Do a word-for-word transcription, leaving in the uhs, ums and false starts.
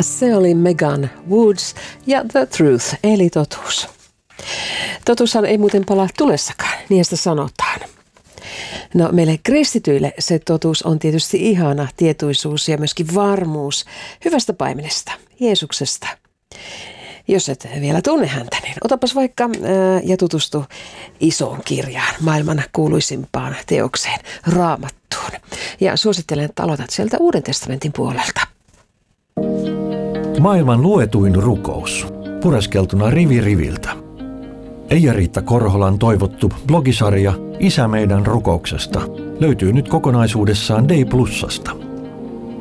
Se oli Megan Woods ja The Truth, eli totuus. Totuushan ei muuten palaa tulessakaan, niin sitä sanotaan. No meille kristityille se totuus on tietysti ihana tietoisuus ja myöskin varmuus hyvästä paimenesta, Jeesuksesta. Jos et vielä tunne häntä, niin otapas vaikka ää, ja tutustu isoon kirjaan, maailman kuuluisimpaan teokseen, Raamattuun. Ja suosittelen, että aloitat sieltä Uuden testamentin puolelta. Maailman luetuin rukous, pureskeltuna rivi riviltä. Eija-Riitta Korholan toivottu blogisarja Isä meidän rukouksesta löytyy nyt kokonaisuudessaan D Plusasta.